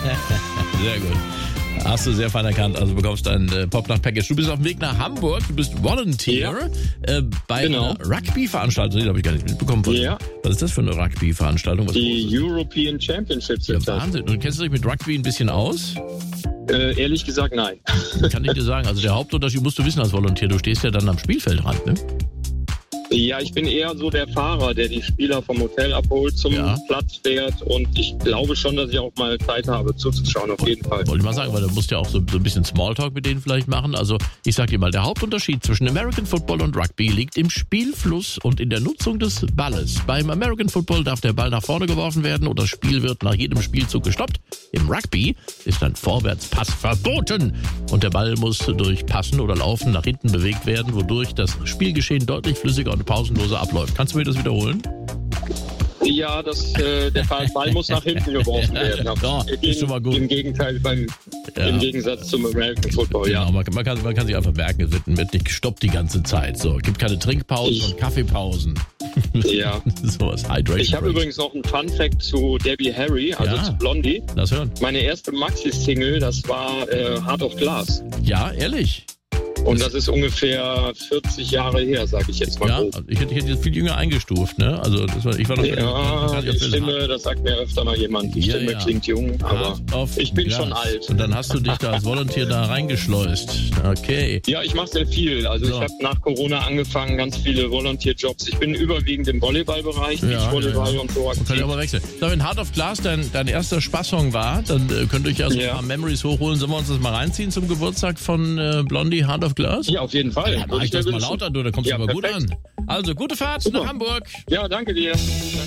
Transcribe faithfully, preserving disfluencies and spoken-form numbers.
Sehr gut. Hast du sehr fein erkannt. Also bekommst dein äh, Popnacht-Package. Du bist auf dem Weg nach Hamburg. Du bist Volunteer ja. äh, bei genau. einer Rugby-Veranstaltung. Die habe ich gar nicht mitbekommen. Ja. Was ist das für eine Rugby-Veranstaltung? Was Die European Championships ja, sind das. Wahnsinn. Und kennst du dich mit Rugby ein bisschen aus? Äh, ehrlich gesagt, nein. Kann ich dir sagen. Also der Hauptunterschied musst du wissen als Volunteer. Du stehst ja dann am Spielfeldrand, ne? Ja, ich bin eher so der Fahrer, der die Spieler vom Hotel abholt, zum ja. Platz fährt und ich glaube schon, dass ich auch mal Zeit habe zuzuschauen, auf jeden Fall. Wollte ich mal sagen, weil du musst ja auch so, so ein bisschen Smalltalk mit denen vielleicht machen. Also ich sag dir mal, der Hauptunterschied zwischen American Football und Rugby liegt im Spielfluss und in der Nutzung des Balles. Beim American Football darf der Ball nach vorne geworfen werden und das Spiel wird nach jedem Spielzug gestoppt. Im Rugby ist ein Vorwärtspass verboten und der Ball muss durch Passen oder Laufen nach hinten bewegt werden, wodurch das Spielgeschehen deutlich flüssiger und pausenloser abläuft. Kannst du mir das wiederholen? Ja, das, äh, der Ball muss nach hinten geworfen werden. Ja, ist schon mal gut. Im Gegenteil, beim, ja. im Gegensatz zum American Football, genau, ja. Man, man, kann, man kann sich einfach merken, es wird, wird nicht gestoppt die ganze Zeit. So, gibt keine Trinkpausen ich, und Kaffeepausen. Ja. Sowas, Hydration. Ich habe übrigens noch einen Fun-Fact zu Debbie Harry, also ja. zu Blondie. Lass hören. Meine erste Maxi-Single, das war äh, Heart of Glass. Ja, ehrlich? Und das ist ungefähr vierzig Jahre her, sage ich jetzt mal. Ja, also ich hätte, ich hätte jetzt viel jünger eingestuft, ne? Also das war, ich war noch ja, die Stimme, das sagt mir öfter mal jemand. Die ja, Stimme ja. klingt jung, aber ich bin Glas. schon alt. Und dann hast du dich da als Volunteer da reingeschleust. Okay. Ja, ich mache sehr viel. Also so. Ich habe nach Corona angefangen, ganz viele Volunteer-Jobs. Ich bin überwiegend im Volleyballbereich, ja, Beachvolleyball ja, ja. und so aktiv. Kann ich aber wechseln. So, wenn Heart of Glass dein, dein erster Spaßsong war, dann äh, könnt ihr euch ja so ja. ein paar Memories hochholen. Sollen wir uns das mal reinziehen zum Geburtstag von äh, Blondie, Heart of Glass? Ja, auf jeden Fall. Ja, mach ich das mal lauter, du, da kommst ja, du aber perfekt. gut an. Also, gute Fahrt Super. nach Hamburg. Ja, danke dir.